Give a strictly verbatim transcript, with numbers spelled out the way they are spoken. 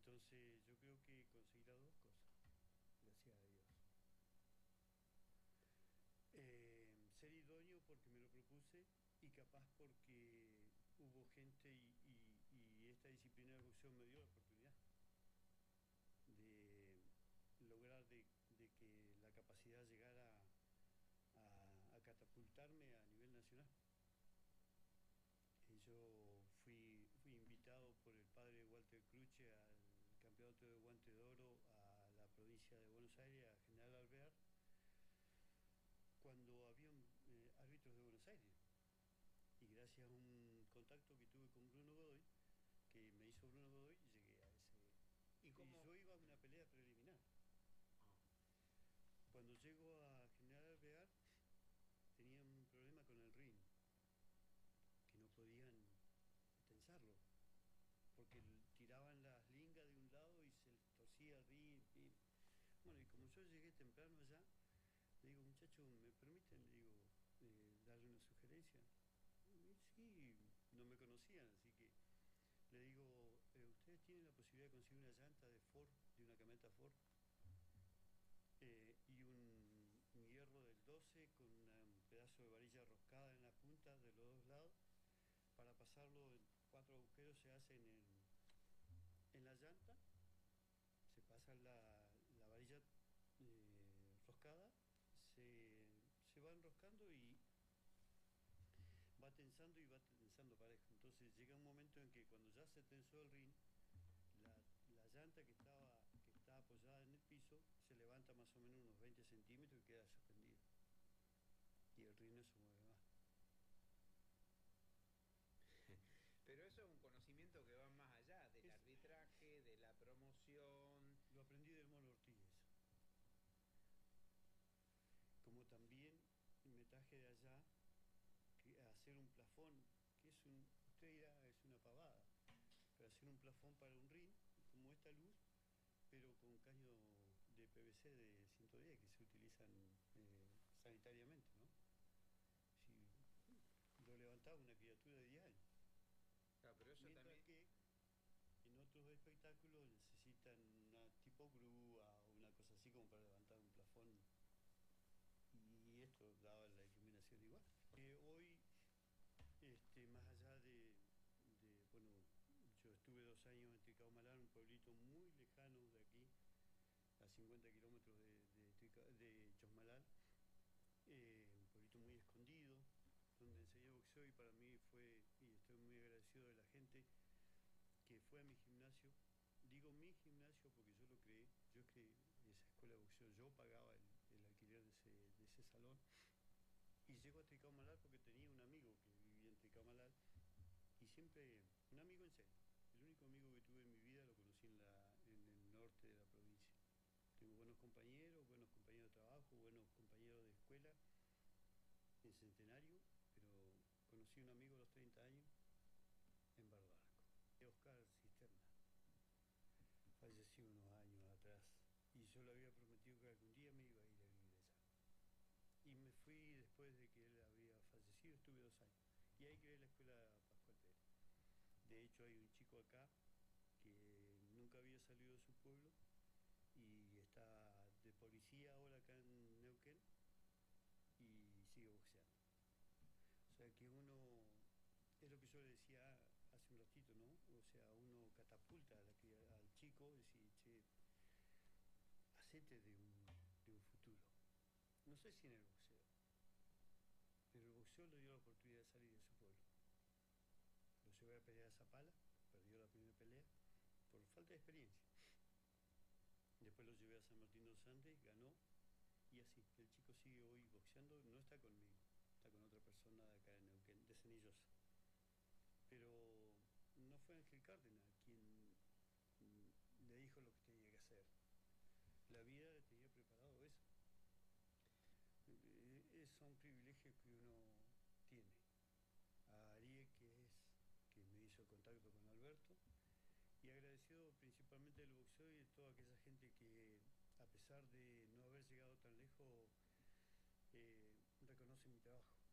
Entonces yo creo que conseguí las dos cosas, gracias a Dios. Eh, ser idóneo porque me lo propuse y capaz porque hubo gente y, y, y esta disciplina de boxeo me dio la oportunidad de lograr de, de que la capacidad llegara a, a catapultarme a nivel nacional. Eh, Yo fui, fui invitado por el padre Walter Cruche al campeonato de guante de oro a la provincia de Buenos Aires, a General Alvear, cuando habían eh, árbitros de Buenos Aires. Y gracias a un contacto que tuve con Bruno Godoy, que me hizo Bruno Godoy, llegué a ese. ¿Y Y cómo? yo iba a una pelea preliminar. Ah, Cuando llego a General Alvear, tenía un problema con el ring, que no podían tensarlo, porque tiraban las lingas de un lado y se les torcía el ring. Y, bueno, y como yo llegué temprano allá, le digo, muchachos, ¿me permiten, le digo, eh, darle una sugerencia? Y sí, no me conocían, así que le digo, eh, ¿ustedes tienen la posibilidad de conseguir una llanta de Ford, de una camioneta Ford, eh, y un, un hierro del doce con una- un pedazo de varilla roscada en la punta de los dos lados para pasarlo en cuatro agujeros? Se hacen en, en la llanta, se pasa la, la varilla eh, roscada, se, se va enroscando y va tensando y va tensando parejo. Entonces llega un momento en que cuando ya se tensó el ring, la, la llanta que estaba que está apoyada en el piso se levanta más o menos unos veinte centímetros y queda suspendida. Y el ring no se mueve más. pero eso es un conocimiento que va más allá del Es, arbitraje, de la promoción. lo aprendí del Mono Ortiz. Como también me traje de allá que hacer un plafón, que es un, usted dirá, es una pavada, pero hacer un plafón para un ring, como esta luz, pero con caño de P V C de ciento diez que se utilizan eh, sanitariamente, ¿no? Si lo levantaba una criatura de diez años. Claro, pero eso Mientras también. que en otros espectáculos necesitan una tipo grúa o una cosa así como para levantar un plafón, y esto daba la iluminación igual. Eh, hoy, este, más allá de, de, bueno, yo estuve dos años en Tricaumalán, un pueblito muy lejano de aquí, a cincuenta kilómetros de, de, Trica, de Chosmalal, eh, un pueblito muy escondido, donde enseñé boxeo, y para mí fue, y estoy muy agradecido de la gente que fue a mi gimnasio. Digo mi gimnasio porque yo lo creé, yo creé esa escuela de boxeo, yo pagaba el, el alquiler de ese, de ese salón. Y llego a Tricaumalal porque tenía un amigo que vivía en Tricaumalal, y siempre, un amigo en serio, el único amigo que tuve en mi vida lo conocí en, la, en el norte de la provincia. Tengo buenos compañeros, buenos compañeros de trabajo, buenos compañeros de escuela en Centenario, pero conocí un amigo a los treinta años en Barbarco, Oscar Cisterna. Falleció unos años atrás y yo le había prometido que algún día me iba a ir a vivir allá. Y me fui después de que él había fallecido, estuve dos años. Y ahí creé la escuela Pascual Pérez. De hecho, hay un chico acá que nunca había salido de su pueblo y está de policía ahora acá en Neuquén y sigue boxeando. O sea que uno, es lo que yo le decía hace un ratito, ¿no? O sea, uno catapulta a la, al chico y dice, che, hacete de un, de un futuro. No sé si en el boxeo, pero el boxeo le dio la oportunidad de salir de su pueblo. Lo llevé a pelear a Zapala, perdió la primera pelea por falta de experiencia. Después lo llevé a San Martín de los Andes, ganó, y así. El chico sigue hoy boxeando, no está conmigo, está con otra persona de acá en Neuquén, de Cenillosa. Pero no fue Ángel Cárdenas quien le dijo lo que tenía que hacer. La vida le tenía preparado eso. Eh, son privilegios que uno tiene. A Ariel, que es que me hizo contacto con Alberto, y agradecido principalmente del boxeo y de toda aquella gente que, a pesar de no haber llegado tan lejos, eh, reconoce mi trabajo.